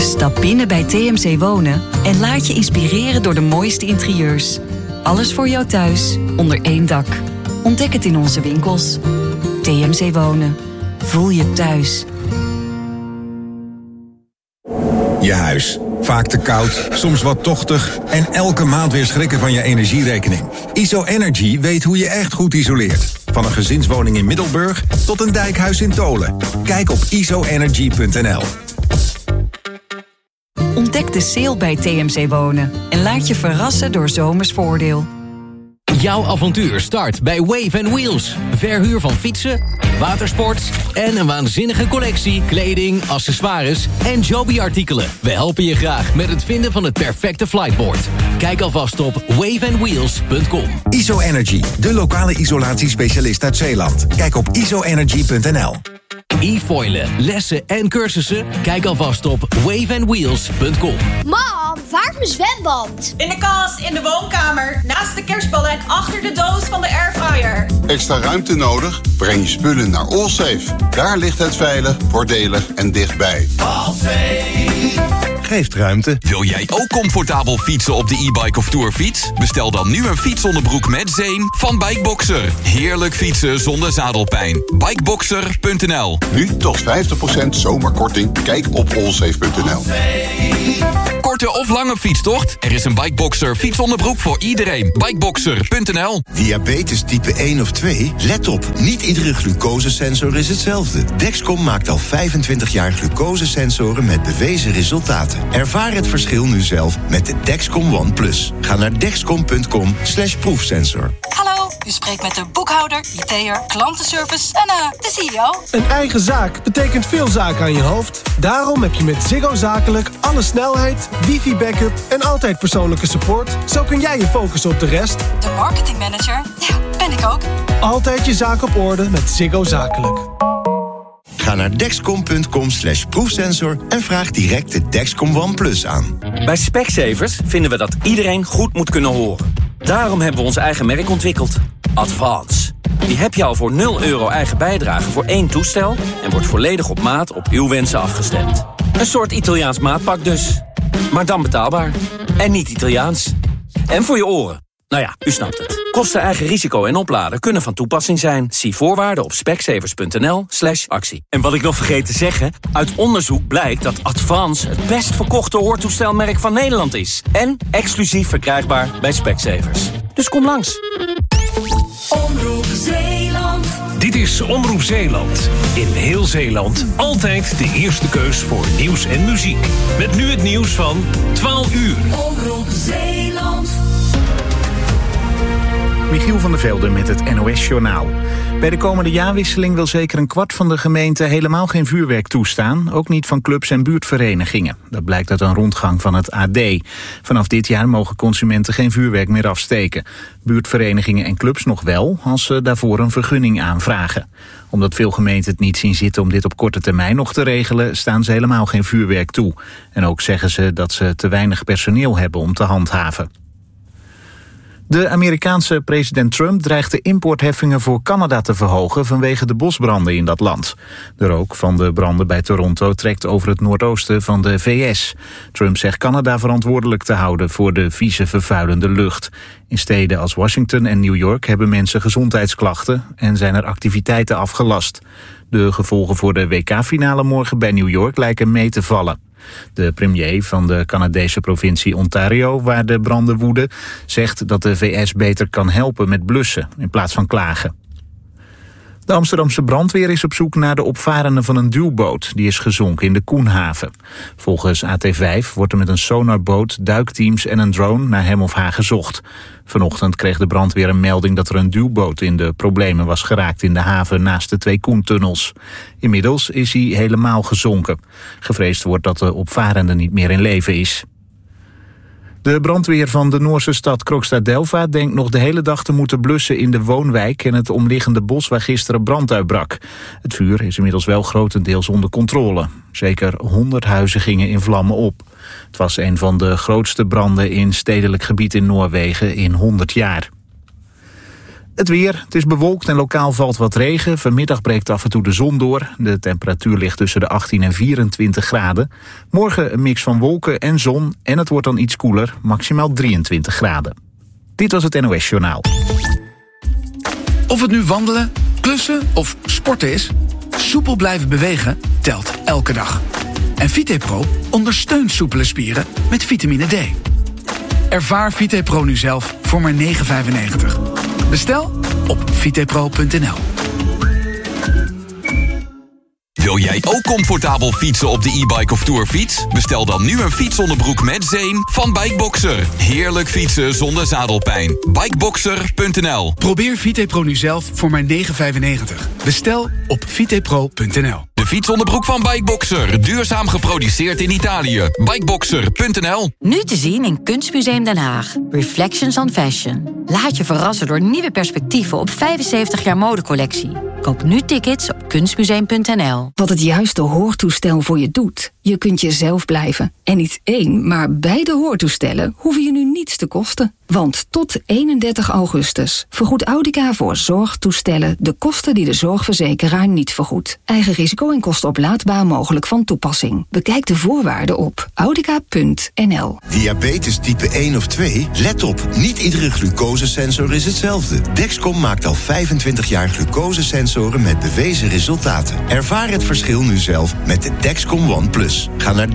Stap binnen bij TMC Wonen en laat je inspireren door de mooiste interieurs. Alles voor jou thuis, onder één dak. Ontdek het in onze winkels. TMC Wonen. Voel je thuis. Je huis. Vaak te koud, soms wat tochtig en elke maand weer schrikken van je energierekening. ISO-Energy weet hoe je echt goed isoleert. Van een gezinswoning in Middelburg tot een dijkhuis in Tolen. Kijk op isoenergy.nl. Ontdek de sale bij TMC Wonen en laat je verrassen door zomers voordeel. Jouw avontuur start bij Wave & Wheels. Verhuur van fietsen, watersports en een waanzinnige collectie kleding, accessoires en Joby-artikelen. We helpen je graag met het vinden van het perfecte flightboard. Kijk alvast op waveandwheels.com. ISO-Energy, de lokale isolatiespecialist uit Zeeland. Kijk op isoenergy.nl. E-foilen, lessen en cursussen? Kijk alvast op waveandwheels.com. Mam, waar is mijn zwembad? In de kast, in de woonkamer, naast de kerstballen en achter de doos van de airfryer. Extra ruimte nodig? Breng je spullen naar Allsafe. Daar ligt het veilig, voordelig en dichtbij. Allsafe geeft ruimte. Wil jij ook comfortabel fietsen op de e-bike of tourfiets? Bestel dan nu een fietsonderbroek met zeem van Bikeboxer. Heerlijk fietsen zonder zadelpijn. Bikeboxer.nl. Nu tot 50% zomerkorting. Kijk op allsafe.nl. Korte of lange fietstocht? Er is een Bikeboxer fietsonderbroek voor iedereen. Bikeboxer.nl. Diabetes type 1 of 2? Let op, niet iedere glucosesensor is hetzelfde. Dexcom maakt al 25 jaar glucosesensoren met bewezen resultaten. Ervaar het verschil nu zelf met de Dexcom One Plus. Ga naar dexcom.com/proefsensor. Hallo, u spreekt met de boekhouder, IT'er, klantenservice en de CEO. Een eigen zaak betekent veel zaken aan je hoofd. Daarom heb je met Ziggo Zakelijk alle snelheid, wifi-backup en altijd persoonlijke support. Zo kun jij je focussen op de rest. De marketingmanager? Ja, ben ik ook. Altijd je zaak op orde met Ziggo Zakelijk. Ga naar dexcom.com/proefsensor en vraag direct de Dexcom One Plus aan. Bij Specsavers vinden we dat iedereen goed moet kunnen horen. Daarom hebben we ons eigen merk ontwikkeld. Advance. Die heb je al voor €0 eigen bijdrage voor 1 toestel en wordt volledig op maat op uw wensen afgestemd. Een soort Italiaans maatpak dus. Maar dan betaalbaar. En niet Italiaans. En voor je oren. Nou ja, u snapt het. Kosten, eigen risico en opladen kunnen van toepassing zijn. Zie voorwaarden op specsavers.nl/actie. En wat ik nog vergeet te zeggen, uit onderzoek blijkt dat Advance het best verkochte hoortoestelmerk van Nederland is. En exclusief verkrijgbaar bij Specsavers. Dus kom langs. Omroep Zeeland. Dit is Omroep Zeeland. In heel Zeeland altijd de eerste keus voor nieuws en muziek. Met nu het nieuws van 12 uur. Omroep Zeeland. Michiel van der Velde met het NOS-journaal. Bij de komende jaarwisseling wil zeker een kwart van de gemeente helemaal geen vuurwerk toestaan. Ook niet van clubs en buurtverenigingen. Dat blijkt uit een rondgang van het AD. Vanaf dit jaar mogen consumenten geen vuurwerk meer afsteken. Buurtverenigingen en clubs nog wel, als ze daarvoor een vergunning aanvragen. Omdat veel gemeenten het niet zien zitten om dit op korte termijn nog te regelen, staan ze helemaal geen vuurwerk toe. En ook zeggen ze dat ze te weinig personeel hebben om te handhaven. De Amerikaanse president Trump dreigt de importheffingen voor Canada te verhogen vanwege de bosbranden in dat land. De rook van de branden bij Toronto trekt over het noordoosten van de VS. Trump zegt Canada verantwoordelijk te houden voor de vieze, vervuilende lucht. In steden als Washington en New York hebben mensen gezondheidsklachten en zijn er activiteiten afgelast. De gevolgen voor de WK-finale morgen bij New York lijken mee te vallen. De premier van de Canadese provincie Ontario, waar de branden woeden, zegt dat de VS beter kan helpen met blussen in plaats van klagen. De Amsterdamse brandweer is op zoek naar de opvarenden van een duwboot. Die is gezonken in de Koenhaven. Volgens AT5 wordt er met een sonarboot, duikteams en een drone naar hem of haar gezocht. Vanochtend kreeg de brandweer een melding dat er een duwboot in de problemen was geraakt in de haven naast de 2 Koentunnels. Inmiddels is hij helemaal gezonken. Gevreesd wordt dat de opvarende niet meer in leven is. De brandweer van de Noorse stad Krokstad-Delva denkt nog de hele dag te moeten blussen in de woonwijk en het omliggende bos waar gisteren brand uitbrak. Het vuur is inmiddels wel grotendeels onder controle. Zeker 100 huizen gingen in vlammen op. Het was een van de grootste branden in stedelijk gebied in Noorwegen in 100 jaar. Het weer. Het is bewolkt en lokaal valt wat regen. Vanmiddag breekt af en toe de zon door. De temperatuur ligt tussen de 18 en 24 graden. Morgen een mix van wolken en zon. En het wordt dan iets koeler, maximaal 23 graden. Dit was het NOS Journaal. Of het nu wandelen, klussen of sporten is, soepel blijven bewegen telt elke dag. En VitePro ondersteunt soepele spieren met vitamine D. Ervaar VitePro nu zelf voor maar €9,95. Bestel op vitepro.nl. Wil jij ook comfortabel fietsen op de e-bike of tourfiets? Bestel dan nu een fietsonderbroek met zeem van Bikeboxer. Heerlijk fietsen zonder zadelpijn. Bikeboxer.nl. Probeer VitePro nu zelf voor maar €9,95. Bestel op vitepro.nl. De fietsonderbroek van Bikeboxer. Duurzaam geproduceerd in Italië. Bikeboxer.nl. Nu te zien in Kunstmuseum Den Haag. Reflections on Fashion. Laat je verrassen door nieuwe perspectieven op 75 jaar modecollectie. Koop nu tickets op kunstmuseum.nl. Wat het juiste hoortoestel voor je doet. Je kunt jezelf blijven. En niet één, maar beide hoortoestellen hoeven je nu niets te kosten. Want tot 31 augustus vergoedt Audica voor zorgtoestellen de kosten die de zorgverzekeraar niet vergoedt. Eigen risico en kosten oplaadbaar mogelijk van toepassing. Bekijk de voorwaarden op audica.nl. Diabetes type 1 of 2? Let op, niet iedere glucosesensor is hetzelfde. Dexcom maakt al 25 jaar glucosesensoren met bewezen resultaten. Ervaar het verschil nu zelf met de Dexcom One Plus. Ga naar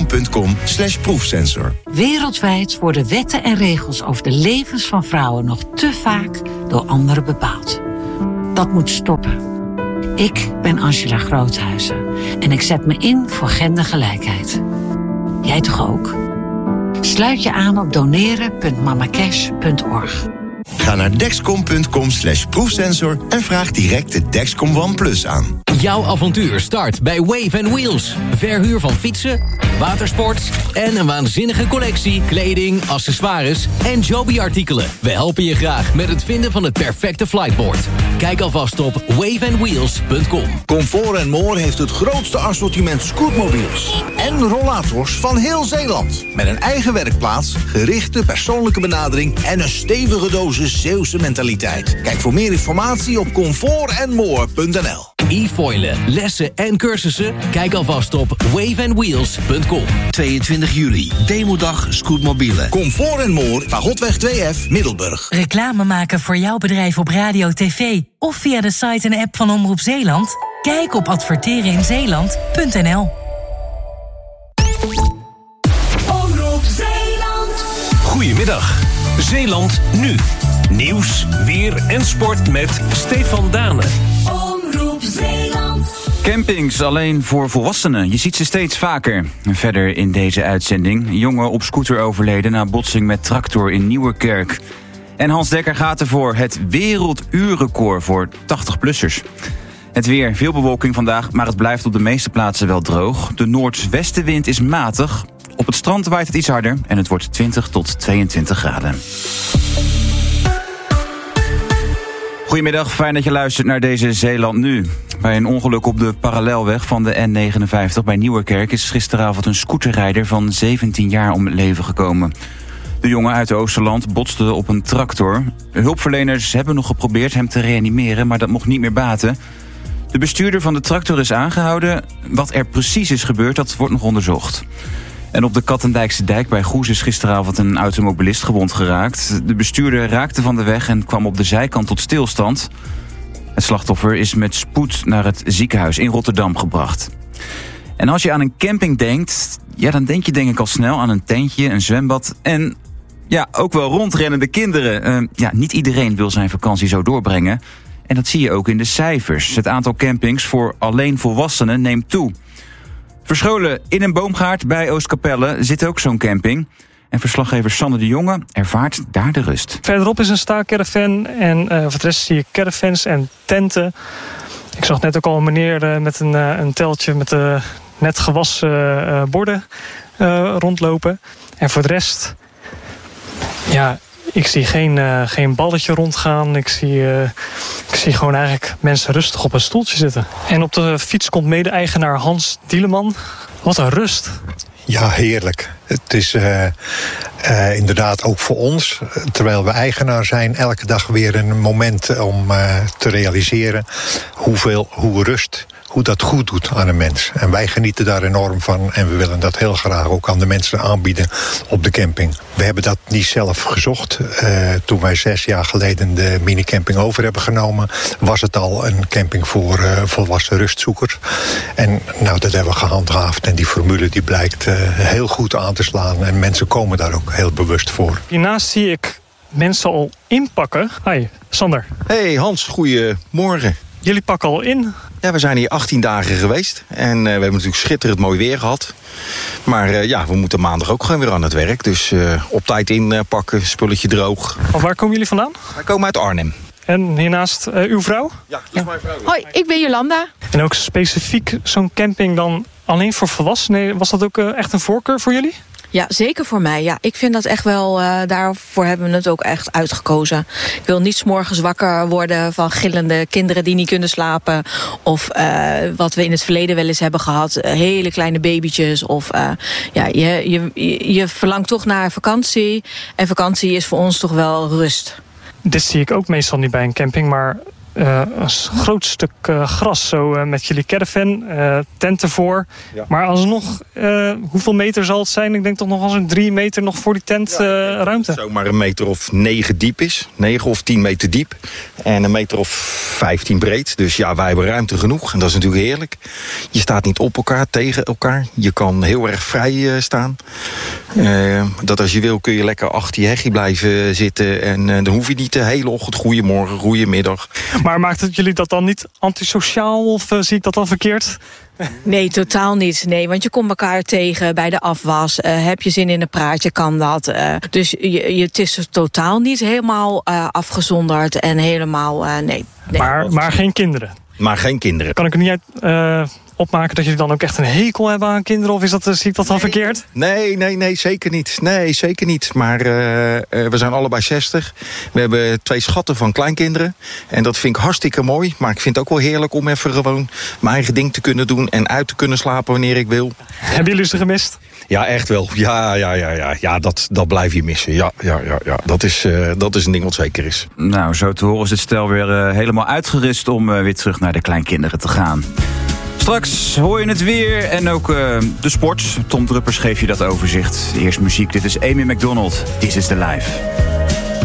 dexcom.com/proefsensor. Wereldwijd worden wetten en regels over de levens van vrouwen nog te vaak door anderen bepaald. Dat moet stoppen. Ik ben Angela Groothuizen en ik zet me in voor gendergelijkheid. Jij toch ook? Sluit je aan op doneren.mamacash.org. Ga naar dexcom.com/proefsensor en vraag direct de Dexcom One Plus aan. Jouw avontuur start bij Wave & Wheels. Verhuur van fietsen, watersport en een waanzinnige collectie kleding, accessoires en Joby-artikelen. We helpen je graag met het vinden van het perfecte flightboard. Kijk alvast op waveandwheels.com. Comfort & More heeft het grootste assortiment scootmobiels en rollators van heel Zeeland. Met een eigen werkplaats, gerichte persoonlijke benadering en een stevige dosis Zeeuwse mentaliteit. Kijk voor meer informatie op comfortandmore.nl. E-foilen, lessen en cursussen? Kijk alvast op waveandwheels.com. 22 juli, demodag scootmobielen. Comfort & More, Fagotweg 2F, Middelburg. Reclame maken voor jouw bedrijf op radio, tv of via de site en app van Omroep Zeeland? Kijk op advertereninzeeland.nl. Omroep Zeeland. Goedemiddag. Zeeland nu. Nieuws, weer en sport met Stefan Dane. Omroep Zeeland. Campings alleen voor volwassenen. Je ziet ze steeds vaker. Verder in deze uitzending. Jongen op scooter overleden na botsing met tractor in Nieuwerkerk. En Hans Dekker gaat ervoor het werelduurrecord voor 80-plussers. Het weer, veel bewolking vandaag, maar het blijft op de meeste plaatsen wel droog. De noordwestenwind is matig. Op het strand waait het iets harder en het wordt 20 tot 22 graden. Goedemiddag, fijn dat je luistert naar deze Zeeland Nu. Bij een ongeluk op de parallelweg van de N59 bij Nieuwerkerk is gisteravond een scooterrijder van 17 jaar om het leven gekomen. De jongen uit Oosterland botste op een tractor. Hulpverleners hebben nog geprobeerd hem te reanimeren, maar dat mocht niet meer baten. De bestuurder van de tractor is aangehouden. Wat er precies is gebeurd, dat wordt nog onderzocht. En op de Kattendijkse dijk bij Goes is gisteravond een automobilist gewond geraakt. De bestuurder raakte van de weg en kwam op de zijkant tot stilstand. Het slachtoffer is met spoed naar het ziekenhuis in Rotterdam gebracht. En als je aan een camping denkt, ja, dan denk je denk ik al snel aan een tentje, een zwembad en ja, ook wel rondrennende kinderen. Niet iedereen wil zijn vakantie zo doorbrengen. En dat zie je ook in de cijfers. Het aantal campings voor alleen volwassenen neemt toe. Verscholen in een boomgaard bij Oostkapelle zit ook zo'n camping. En verslaggever Sander de Jonge ervaart daar de rust. Verderop is een staalcaravan en voor de rest zie je caravans en tenten. Ik zag net ook al een meneer met een teltje met net gewassen borden rondlopen. En voor de rest, ja, ik zie geen balletje rondgaan. Ik zie gewoon eigenlijk mensen rustig op een stoeltje zitten. En op de fiets komt mede-eigenaar Hans Dieleman. Wat een rust. Ja, heerlijk. Het is inderdaad ook voor ons, terwijl we eigenaar zijn, elke dag weer een moment om te realiseren hoe dat goed doet aan een mens. En wij genieten daar enorm van en we willen dat heel graag ook aan de mensen aanbieden op de camping. We hebben dat niet zelf gezocht. Toen wij 6 jaar geleden de minicamping over hebben genomen, was het al een camping voor volwassen rustzoekers. En nou, dat hebben we gehandhaafd en die formule die blijkt heel goed aan te slaan en mensen komen daar ook heel bewust voor. Hiernaast zie ik mensen al inpakken. Hi, Sander. Hey Hans, goedemorgen. Jullie pakken al in? Ja, we zijn hier 18 dagen geweest. En we hebben natuurlijk schitterend mooi weer gehad. Maar we moeten maandag ook gewoon weer aan het werk. Dus op tijd inpakken, spulletje droog. Waar komen jullie vandaan? Wij komen uit Arnhem. En hiernaast uw vrouw? Ja, dat is mijn vrouw. Hoi, ik ben Jolanda. En ook specifiek zo'n camping dan alleen voor volwassenen. Was dat ook echt een voorkeur voor jullie? Ja, zeker voor mij. Ja, ik vind dat echt wel, daarvoor hebben we het ook echt uitgekozen. Ik wil niet 's morgens wakker worden van gillende kinderen die niet kunnen slapen. Of wat we in het verleden wel eens hebben gehad, hele kleine babytjes. Of je verlangt toch naar vakantie. En vakantie is voor ons toch wel rust. Dit zie ik ook meestal niet bij een camping, maar een groot stuk gras zo met jullie caravan, tent ervoor. Ja. Maar alsnog, hoeveel meter zal het zijn? Ik denk toch nog als een 3 meter nog voor die tent ruimte. Zomaar een meter of 9 diep is. 9 of 10 meter diep. En een meter of 15 breed. Dus ja, wij hebben ruimte genoeg. En dat is natuurlijk heerlijk. Je staat niet op elkaar, tegen elkaar. Je kan heel erg vrij staan. Dat als je wil kun je lekker achter je hegje blijven zitten. En dan hoef je niet de hele ochtend goeiemorgen, goeiemiddag. Maar maakt het jullie dat dan niet antisociaal of zie ik dat dan verkeerd? Nee, totaal niet. Nee, want je komt elkaar tegen bij de afwas. Heb je zin in een praatje, kan dat. Dus het is totaal niet helemaal afgezonderd en helemaal, nee. Maar geen kinderen? Maar geen kinderen. Kan ik er niet uit opmaken dat jullie dan ook echt een hekel hebben aan kinderen? Of zie ik dat dan verkeerd? Nee, zeker niet. Nee, zeker niet. Maar we zijn allebei 60. We hebben 2 schatten van kleinkinderen. En dat vind ik hartstikke mooi. Maar ik vind het ook wel heerlijk om even gewoon mijn eigen ding te kunnen doen. En uit te kunnen slapen wanneer ik wil. Hebben jullie ze gemist? Ja, echt wel. Ja, dat blijf je missen. Ja. Dat is een ding wat zeker is. Nou, zo te horen is het stel weer helemaal uitgerust om weer terug naar de kleinkinderen te gaan. Straks hoor je het weer en ook de sport. Tom Druppers geeft je dat overzicht. Eerst muziek, dit is Amy McDonald. This is the Life.